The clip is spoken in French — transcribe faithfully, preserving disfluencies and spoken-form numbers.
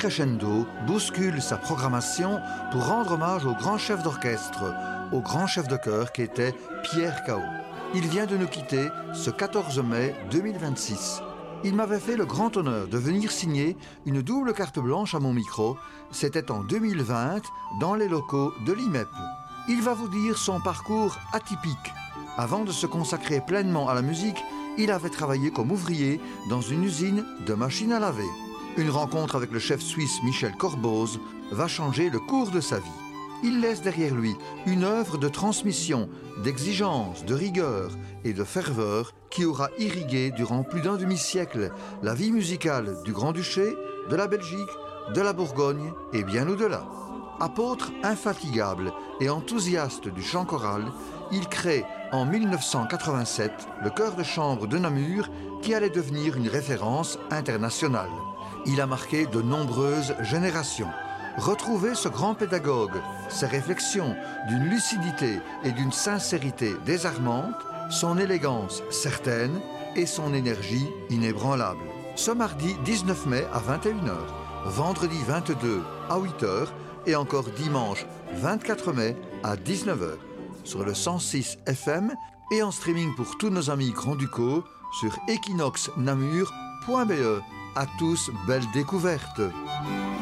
crescendo bouscule sa programmation pour rendre hommage au grand chef d'orchestre, au grand chef de chœur qui était Pierre Cao. Il vient de nous quitter ce quatorze mai deux mille vingt-six. Il m'avait fait le grand honneur de venir signer une double carte blanche à mon micro. C'était en deux mille vingt, dans les locaux de l'I M E P. Il va vous dire son parcours atypique. Avant de se consacrer pleinement à la musique, il avait travaillé comme ouvrier dans une usine de machines à laver. Une rencontre avec le chef suisse Michel Corboz va changer le cours de sa vie. Il laisse derrière lui une œuvre de transmission, d'exigence, de rigueur et de ferveur qui aura irrigué durant plus d'un demi-siècle la vie musicale du Grand-Duché, de la Belgique, de la Bourgogne et bien au-delà. Apôtre infatigable et enthousiaste du chant choral, il crée en mille neuf cent quatre-vingt-sept le chœur de chambre de Namur qui allait devenir une référence internationale. Il a marqué de nombreuses générations. Retrouvez ce grand pédagogue, ses réflexions d'une lucidité et d'une sincérité désarmante, son élégance certaine et son énergie inébranlable. Ce mardi dix-neuf mai à vingt et une heures, vendredi vingt-deux à huit heures et encore dimanche vingt-quatre mai à dix-neuf heures sur le cent six F M et en streaming pour tous nos amis grand-ducaux sur equinox namur point b e. À tous, belle découverte!